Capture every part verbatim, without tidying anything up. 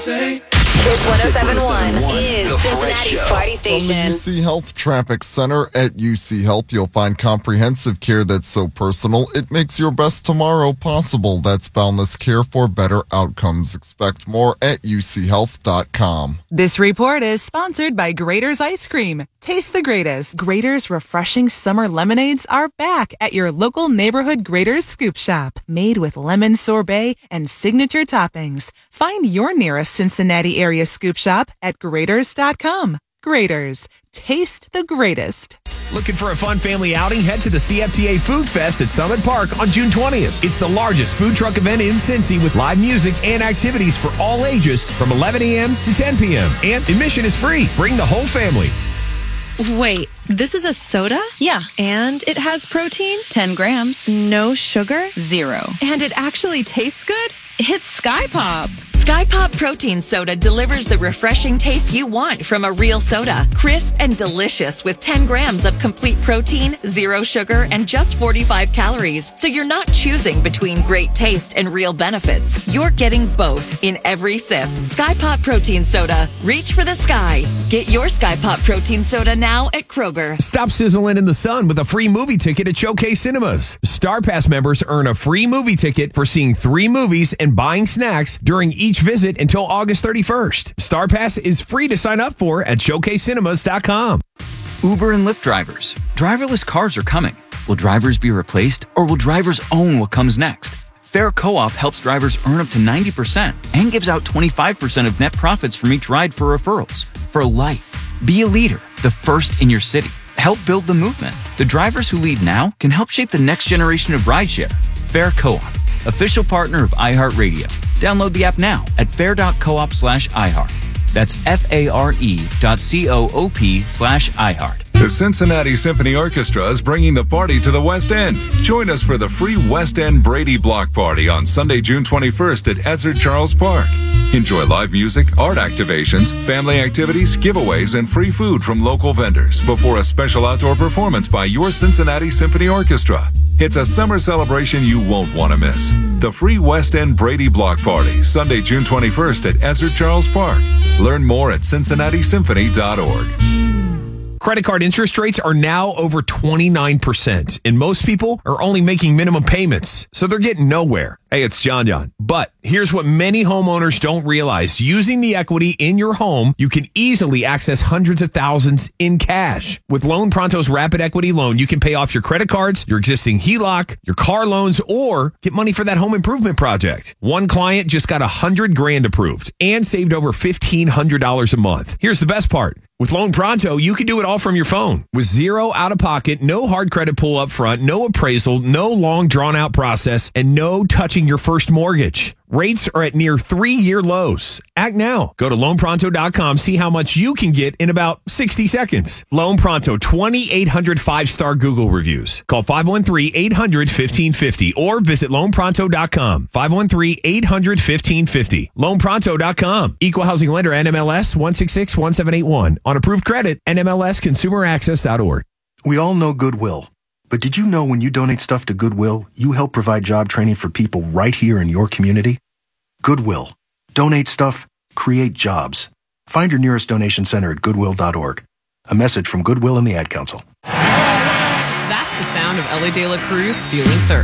Kiss one oh seven point one is Cincinnati's party station. From the U C Health Traffic Center at U C Health, you'll find comprehensive care that's so personal, it makes your best tomorrow possible. That's boundless care for better outcomes. Expect more at u c health dot com. This report is sponsored by Grater's Ice Cream. Taste the greatest. Grater's refreshing summer lemonades are back at your local neighborhood Grater's Scoop Shop. Made with lemon sorbet and signature toppings. Find your nearest Cincinnati area scoop shop at graters dot com. Grater's. Taste the greatest. Looking for a fun family outing? Head to the C F T A Food Fest at Summit Park on June twentieth. It's the largest food truck event in Cincy with live music and activities for all ages from eleven a.m. to ten p.m. And admission is free. Bring the whole family. Wait, this is a soda? Yeah. And it has protein? ten grams. No sugar? Zero. And it actually tastes good? It's Sky Pop. Sky Pop Protein Soda delivers the refreshing taste you want from a real soda. Crisp and delicious with ten grams of complete protein, zero sugar, and just forty-five calories. So you're not choosing between great taste and real benefits. You're getting both in every sip. Sky Pop Protein Soda. Reach for the sky. Get your Sky Pop Protein Soda now at Kroger. Stop sizzling in the sun with a free movie ticket at Showcase Cinemas. Star Pass members earn a free movie ticket for seeing three movies and buying snacks during each visit until August thirty-first. Star Pass is free to sign up for at showcase cinemas dot com. Uber and Lyft drivers. Driverless cars are coming. Will drivers be replaced, or will drivers own what comes next? Fair Co-op helps drivers earn up to ninety percent and gives out twenty-five percent of net profits from each ride for referrals. For life. Be a leader, the first in your city. Help build the movement. The drivers who lead now can help shape the next generation of rideshare. Fair Co-op, official partner of iHeartRadio. Download the app now at fair.coop slash iHeart. That's F-A-R-E dot C-O-O-P slash iHeart. The Cincinnati Symphony Orchestra is bringing the party to the West End. Join us for the free West End Brady Block Party on Sunday, June twenty-first at Ezzard Charles Park. Enjoy live music, art activations, family activities, giveaways, and free food from local vendors before a special outdoor performance by your Cincinnati Symphony Orchestra. It's a summer celebration you won't want to miss. The free West End Brady Block Party, Sunday, June twenty-first at Ezzard Charles Park. Learn more at cincinnati symphony dot org. Credit card interest rates are now over twenty-nine percent, and most people are only making minimum payments, so they're getting nowhere. Hey, it's John John. But here's what many homeowners don't realize. Using the equity in your home, you can easily access hundreds of thousands in cash. With Loan Pronto's Rapid Equity Loan, you can pay off your credit cards, your existing H E L O C, your car loans, or get money for that home improvement project. One client just got a hundred grand approved and saved over fifteen hundred dollars a month. Here's the best part. With Loan Pronto, you can do it all from your phone. With zero out-of-pocket, no hard credit pull up front, no appraisal, no long drawn-out process, and no touching your first mortgage. Rates are at near three-year lows. Act now. Go to loan pronto dot com. See how much you can get in about sixty seconds. Loan Pronto, twenty-eight hundred five-star Google reviews. Call five one three, eight hundred, fifteen fifty or visit loan pronto dot com. five one three, eight hundred, fifteen fifty. loan pronto dot com. Equal housing lender, N M L S one six six one seven eight one. On approved credit, N M L S consumer access dot org. We all know Goodwill. But did you know when you donate stuff to Goodwill, you help provide job training for people right here in your community? Goodwill. Donate stuff, create jobs. Find your nearest donation center at goodwill dot org. A message from Goodwill and the Ad Council. That's the sound of Ellie De La Cruz stealing third.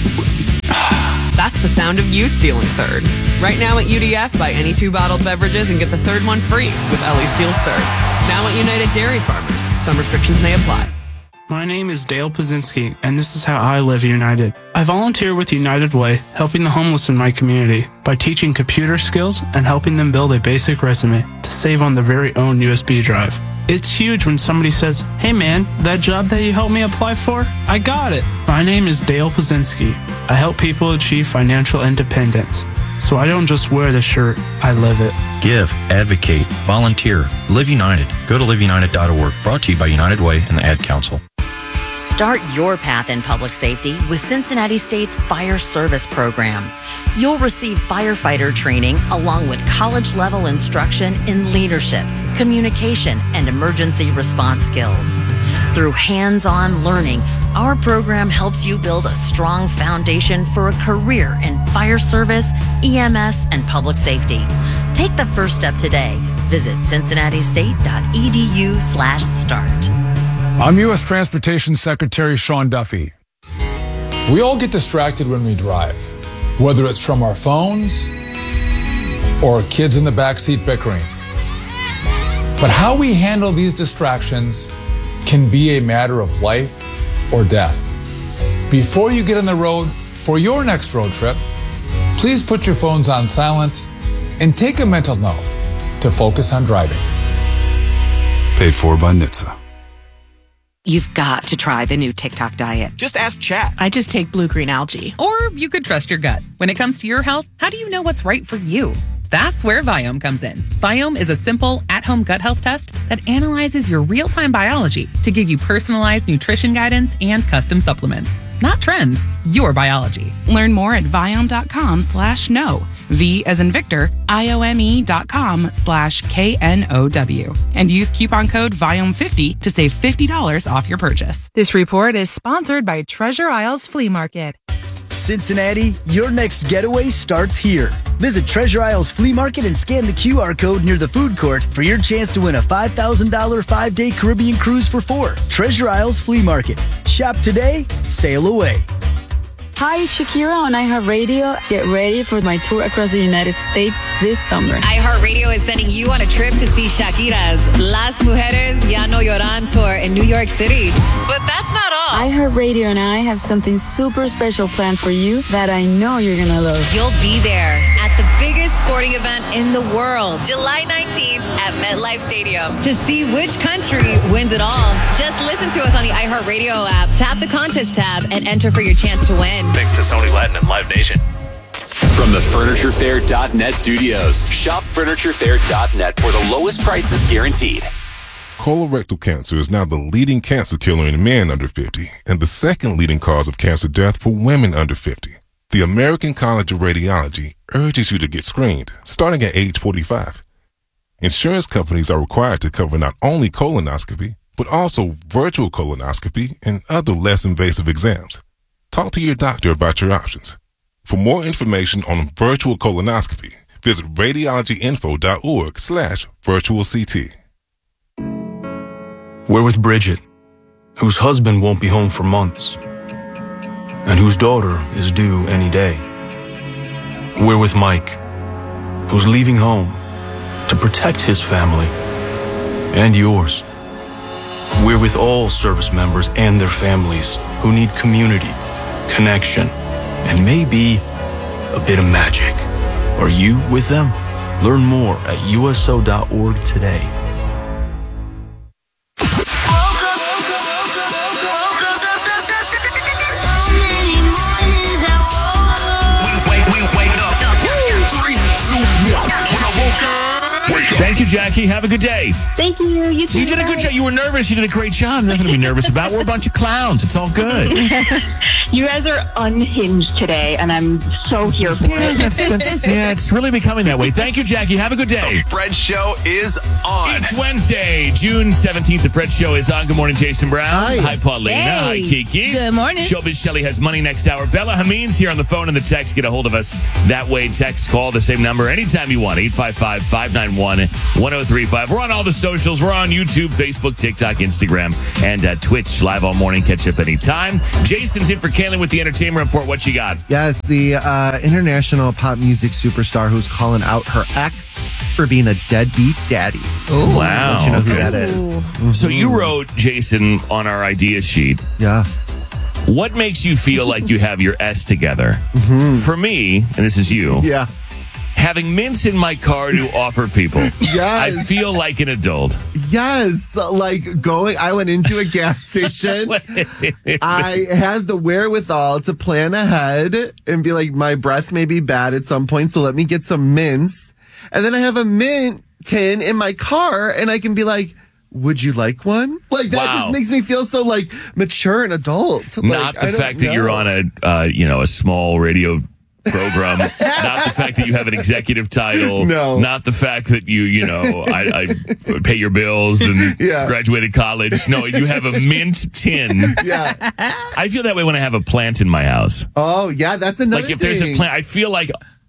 That's the sound of you stealing third. Right now at U D F, buy any two bottled beverages and get the third one free with Ellie Steals Third. Now at United Dairy Farmers. Some restrictions may apply. My name is Dale Pazinski, and this is how I live United. I volunteer with United Way, helping the homeless in my community by teaching computer skills and helping them build a basic resume to save on their very own U S B drive. It's huge when somebody says, "Hey man, that job that you helped me apply for, I got it." My name is Dale Pazinski. I help people achieve financial independence. So I don't just wear the shirt, I live it. Give, advocate, volunteer, Live United. Go to live united dot org. Brought to you by United Way and the Ad Council. Start your path in public safety with Cincinnati State's Fire Service Program. You'll receive firefighter training along with college-level instruction in leadership, communication, and emergency response skills. Through hands-on learning, our program helps you build a strong foundation for a career in fire service, E M S, and public safety. Take the first step today. Visit cincinnati-state.edu slash start. I'm U S Transportation Secretary Sean Duffy. We all get distracted when we drive, whether it's from our phones or kids in the backseat bickering. But how we handle these distractions can be a matter of life or death. Before you get on the road for your next road trip, please put your phones on silent and take a mental note to focus on driving. Paid for by N H T S A. You've got to try the new TikTok diet. Just ask Chat. I just take blue green algae. Or you could trust your gut. When it comes to your health, how do you know what's right for you? That's where Viome comes in. Viome is a simple, at-home gut health test that analyzes your real-time biology to give you personalized nutrition guidance and custom supplements. Not trends, your biology. Learn more at Viome.com slash no. V as in Victor, I-O-M-E dot com slash K N O W. And use coupon code Viome fifty to save fifty dollars off your purchase. This report is sponsored by Treasure Isles Flea Market. Cincinnati, your next getaway starts here. Visit Treasure Isles Flea Market and scan the Q R code near the food court for your chance to win a five thousand dollars five-day Caribbean cruise for four. Treasure Isles Flea Market. Shop today, sail away. Hi, it's Shakira on iHeartRadio. Get ready for my tour across the United States this summer. iHeartRadio is sending you on a trip to see Shakira's Las Mujeres Ya No Lloran tour in New York City. But that's not all. iHeartRadio and I have something super special planned for you that I know you're going to love. You'll be there at the biggest sporting event in the world, July nineteenth at MetLife Stadium, to see which country wins it all. Just listen to us on the iHeartRadio app, tap the contest tab, and enter for your chance to win. Thanks to Sony Latin and Live Nation. From the Furniture Fair dot net studios, shop Furniture Fair dot net for the lowest prices guaranteed. Colorectal cancer is now the leading cancer killer in men under fifty and the second leading cause of cancer death for women under fifty. The American College of Radiology urges you to get screened starting at age forty-five. Insurance companies are required to cover not only colonoscopy, but also virtual colonoscopy and other less invasive exams. Talk to your doctor about your options. For more information on virtual colonoscopy, visit radiologyinfo.org slash virtual CT. We're with Bridget, whose husband won't be home for months, and whose daughter is due any day. We're with Mike, who's leaving home to protect his family and yours. We're with all service members and their families who need community, connection, and maybe a bit of magic. Are you with them? Learn more at U S O dot org today. Thank you, Jackie. Have a good day. Thank you. You, too. You did a good job. You were nervous. You did a great job. Nothing to be nervous about. We're a bunch of clowns. It's all good. You guys are unhinged today, and I'm so here for yeah, it. That's, that's, yeah, it's really becoming that way. Thank you, Jackie. Have a good day. The Fred Show is on. It's Wednesday, June seventeenth. The Fred Show is on. Good morning, Jason Brown. Hi. Hi, Paulina. Hey. Hi, Kiki. Good morning. Showbiz Shelley has money next hour. Bella Hameen's here on the phone and the text. Get a hold of us that way. Text, call the same number anytime you want. eight five five, five nine one, one oh three five. We're on all the socials. We're on YouTube, Facebook, TikTok, Instagram, and uh, Twitch. Live all morning. Catch up anytime. Jason's in for Kaylin with the Entertainment Report. What you got? Yes, the uh, international pop music superstar who's calling out her ex for being a deadbeat daddy. Oh, wow. Don't you know okay. who that is? Mm-hmm. So you wrote, Jason, on our idea sheet. Yeah. What makes you feel like you have your S together? Mm-hmm. For me, and this is you. Yeah. Having mints in my car to offer people. Yes. I feel like an adult. Yes. Like going, I went into a gas station. I had the wherewithal to plan ahead and be like, my breath may be bad at some point, so let me get some mints. And then I have a mint tin in my car, and I can be like, would you like one? Like, that Wow. just makes me feel so, like, mature and adult. Like, Not the fact that you're on a, uh, you know, a small radio program. Not the fact that you have an executive title. No. Not the fact that you, you know, I, I pay your bills and Yeah. graduated college. No, you have a mint tin. Yeah. I feel that way when I have a plant in my house. Oh, yeah, that's another Like if there's a thing. plant, I feel like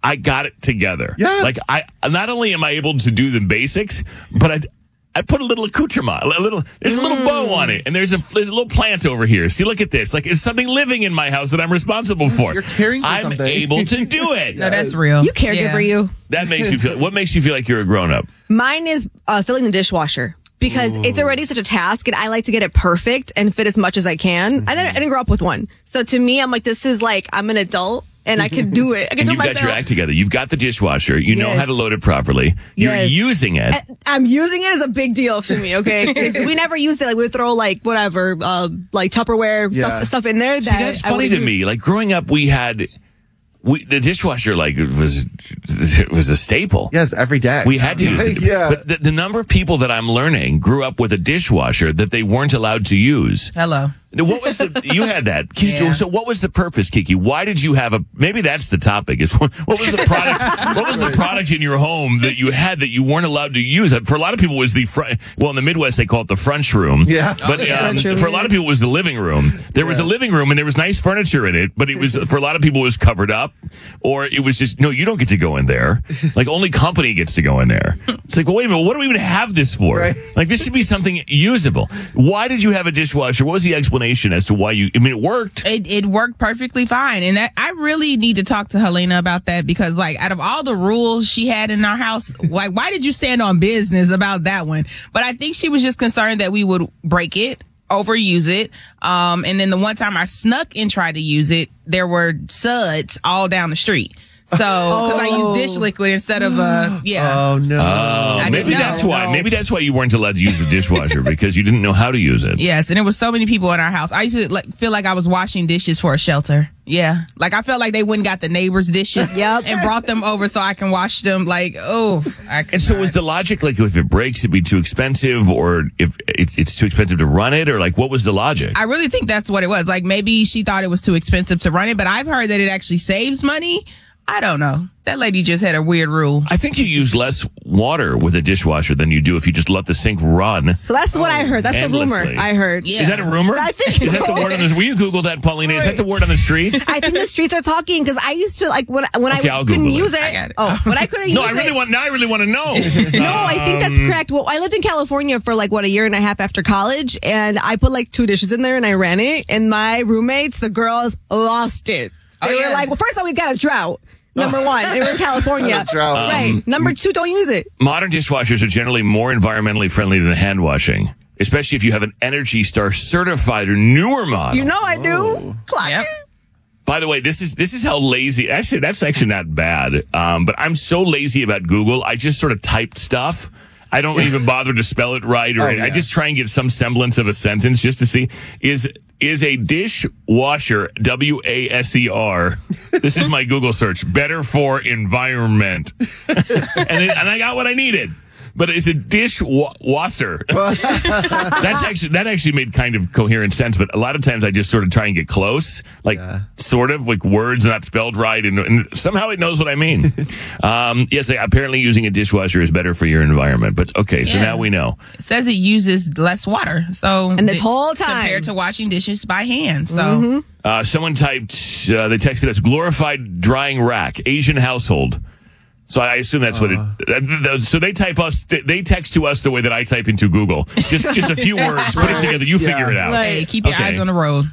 I got it together. Yeah. Like I not only am I able to do the basics, but I I put a little accoutrement, a little. There's a little bow on it, and there's a there's a little plant over here. See, look at this. Like, it's something living in my house that I'm responsible for. You're caring for I'm something. able to do it. No, that's real. You caregiver, Yeah. you. That makes me feel. What makes you feel like you're a grown up? Mine is uh, filling the dishwasher. Because Ooh. it's already such a task, and I like to get it perfect and fit as much as I can. Mm-hmm. I, didn't, I didn't grow up with one. So to me, I'm like, this is like, I'm an adult, and I can do it. I can And do you've it got myself. your act together. You've got the dishwasher. You know Yes. how to load it properly. You're Yes. using it. I- I'm using it as a big deal to me, okay? 'Cause we never used it. Like, we would throw, like, whatever, uh, like Tupperware Yeah. stuff, stuff in there. See, that that's I funny would to use. me. Like, growing up, we had we the dishwasher like it was it was a staple. Yes, every day. We had to use it. Yeah. But the, the number of people that I'm learning grew up with a dishwasher that they weren't allowed to use. Hello. What was the, you had that. Yeah. So what was the purpose, Kiki? Why did you have a, maybe that's the topic. Is what, what was the product, what was the product in your home that you had that you weren't allowed to use? For a lot of people it was the front, well, in the Midwest they call it the French room. Yeah. But Oh, yeah. um, French room, for a lot of people it was the living room. There was a living room and there was nice furniture in it, but it was, for a lot of people it was covered up, or it was just, no, you don't get to go in there. Like only company gets to go in there. It's like, well, wait a minute, what do we even have this for? Right. Like this should be something usable. Why did you have a dishwasher? What was the explanation as to why you, I mean, it worked. It it worked perfectly fine, and that I really need to talk to Helena about that because, like, out of all the rules she had in our house, like, why did you stand on business about that one? But I think she was just concerned that we would break it, overuse it, um, and then the one time I snuck and tried to use it, there were suds all down the street. So, because I used dish liquid instead of uh, yeah. Oh no! Oh, I maybe didn't that's know. why. Maybe that's why you weren't allowed to use the dishwasher because you didn't know how to use it. Yes, and there was so many people in our house. I used to like feel like I was washing dishes for a shelter. Yeah, like I felt like they went and got the neighbors' dishes Yep. and brought them over so I can wash them. Like, oh, I could And so not. was the logic like if it breaks, it'd be too expensive, or if it's, it's too expensive to run it, or like what was the logic? I really think that's what it was. Like maybe she thought it was too expensive to run it, but I've heard that it actually saves money. I don't know. That lady just had a weird rule. I think you use less water with a dishwasher than you do if you just let the sink run. So that's what I heard. That's the Endlessly. rumor I heard. Yeah. Is that a rumor? I think Is that the so. word on the? Will you Google that, Paulina? Is that the word on the street? I think the streets are talking because I used to like when when Okay, I I'll couldn't Google it. use it. I got it. Oh, when I couldn't No, use I really it. want. Now I really want to know. No, I think that's Um, correct. Well, I lived in California for like what a year and a half after college, and I put like two dishes in there, and I ran it. And my roommates, the girls, lost it. They Oh, were yeah. like, "Well, first of all, we got a drought. Number one, they were in California. A drought. Right. Um, Number two, don't use it. Modern dishwashers are generally more environmentally friendly than hand washing, especially if you have an Energy Star certified or newer model. You know I do. Clock Yep. it. By the way, this is this is how lazy. Actually, that's actually not bad. Um, but I'm so lazy about Google. I just sort of typed stuff. I don't even bother to spell it right, or Oh, I yeah. just try and get some semblance of a sentence just to see is is a dishwasher W A S E R. This is my Google search. Better for environment, and it, and I got what I needed. But it's a dishwasher. That's actually that actually made kind of coherent sense. But a lot of times I just sort of try and get close, like sort of like words not spelled right, and, and somehow it knows what I mean. um, yes, apparently using a dishwasher is better for your environment. But okay, so Yeah. now we know. It says it uses less water. So And this th- whole time. compared to washing dishes by hand. So Mm-hmm. Uh, someone typed, uh, they texted us, glorified drying rack, Asian household. So I assume that's what it. Uh, so they type us. They text to us the way that I type into Google. Just just a few words, put it together. You Yeah. figure it out. hey, keep your Okay. eyes on the road.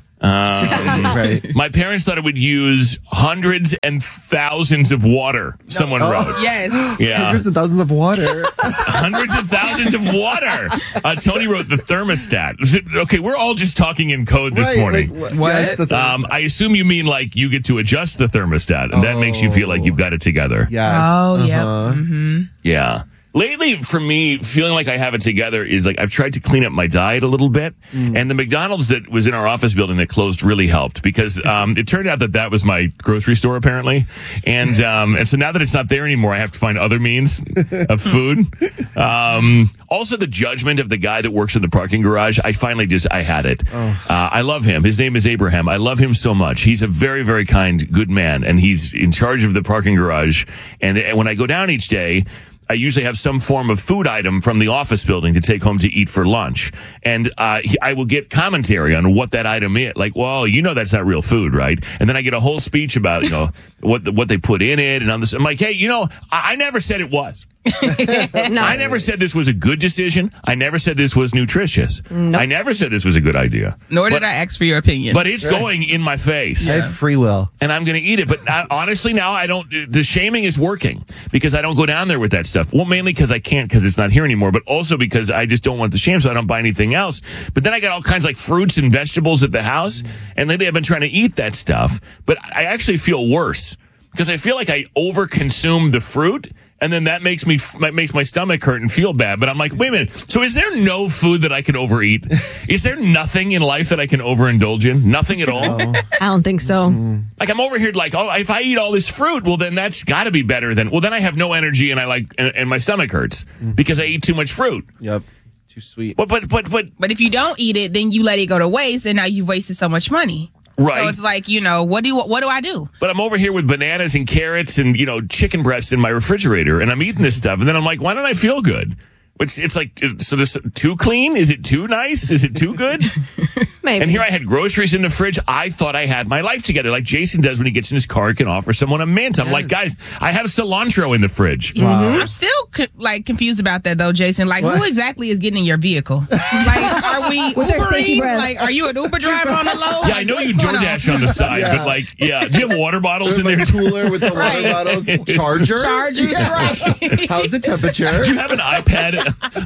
Um, Right. My parents thought it would use hundreds and thousands of water. Someone Oh. wrote. Yes. Yeah, Hundreds of thousands of water. hundreds of thousands of water. Uh, Tony wrote the thermostat. Was it- Okay, we're all just talking in code this Right, morning. like, What? Yes, the Um, I assume you mean like you get to adjust the thermostat, and that makes you feel like you've got it together. yes. Oh, yeah. Uh-huh. Mm-hmm. Yeah. Lately, for me, feeling like I have it together is like I've tried to clean up my diet a little bit. And the McDonald's that was in our office building that closed really helped because um, it turned out that that was my grocery store, apparently. And um, and so now that it's not there anymore, I have to find other means of food. Um, also, the judgment of the guy that works in the parking garage, I finally just, I had it. Uh, I love him. His name is Abraham. I love him so much. He's a very, very kind, good man. And he's in charge of the parking garage. And, and when I go down each day, I usually have some form of food item from the office building to take home to eat for lunch. And uh, he- I will get commentary on what that item is. Like, well, you know that's not real food, right? And then I get a whole speech about, you know, what the, what they put in it and on this. I'm like, hey, you know, I, I never said it was. No. I never said this was a good decision. I never said this was nutritious. Nope. I never said this was a good idea. Nor did But- I ask for your opinion. But it's going in my face. I have free will. And I'm going to eat it. But I, honestly, now I don't, the shaming is working because I don't go down there with that stuff. Well, mainly because I can't because it's not here anymore, but also because I just don't want the shame, so I don't buy anything else. But then I got all kinds of like fruits and vegetables at the house, and lately I've been trying to eat that stuff. But I actually feel worse because I feel like I overconsume the fruit. And then that makes me makes my stomach hurt and feel bad. But I'm like, wait a minute. So is there no food that I can overeat? Is there nothing in life that I can overindulge in? Nothing at all? I don't think so. Like I'm over here like, oh, if I eat all this fruit, well, then that's got to be better than, well, then I have no energy and I like, and, and my stomach hurts because I eat too much fruit. Yep. Too sweet. But, but, but, but, But if you don't eat it, then you let it go to waste, and now you've wasted so much money. Right. So it's like, you know, what do you, what do I do? but I'm over here with bananas and carrots and, you know, chicken breasts in my refrigerator and I'm eating this stuff. And then I'm like, why don't I feel good? Which it's like, so this too clean? Is it too nice? Is it too good? Maybe. And here I had groceries in the fridge. I thought I had my life together, like Jason does when he gets in his car. He can offer someone a mint. I'm like, guys, I have cilantro in the fridge. I'm still co- like confused about that though, Jason. Like, who exactly is getting in your vehicle? Like, are we With their sticky Ubering? breath. Like, are you an Uber driver on the low? Yeah, I know you DoorDash on the side, Yeah. but like, yeah. Do you have water bottles in There's there? a cooler with the water bottles. Charger? Chargers, Yeah. right? How's the temperature? Do you have an iPad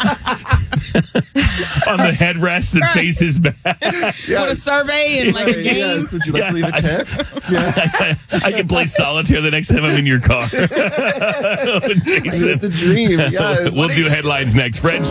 on the headrest that faces back? With a survey and like a game. Yes. Would you like to leave a tip? Yeah. I can play solitaire the next time I'm in your car. Jason. It's a dream. Yes. We'll do headlines next. Fred